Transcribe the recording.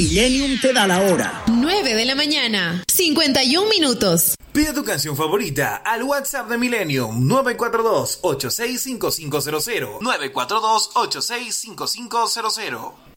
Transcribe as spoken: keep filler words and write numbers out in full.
Millennium te da la hora. nueve de la mañana, cincuenta y un minutos. Pide tu canción favorita al WhatsApp de Millennium nueve cuatro dos, ocho seis cinco cinco cero cero. nueve cuatro dos, ocho seis cinco cinco cero cero.